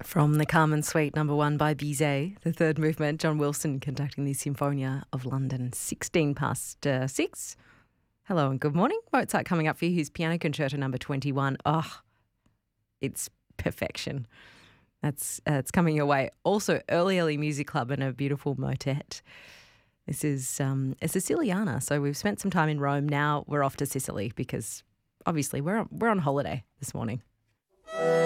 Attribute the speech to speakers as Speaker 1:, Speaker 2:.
Speaker 1: From the Carmen Suite #1 by Bizet, the third movement, John Wilson conducting the Sinfonia of London, 16 past 6. Hello and good morning. Mozart coming up for you. His Piano Concerto #21. Oh, it's perfection. It's coming your way. Also, Early Music Club and a beautiful motet. This is a Siciliana. So we've spent some time in Rome. Now we're off to Sicily because obviously we're on holiday this morning.